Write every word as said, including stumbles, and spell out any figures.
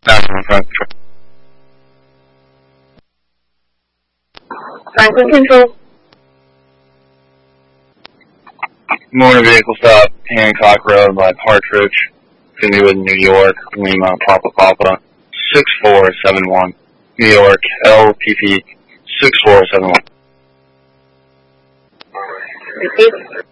Franklin Control. Motor vehicle stop, Hancock Road by Partridge, Canoewood, New York, Lima, Papa Papa, six four seven one, New York, L P P, six four seven one. Repeat.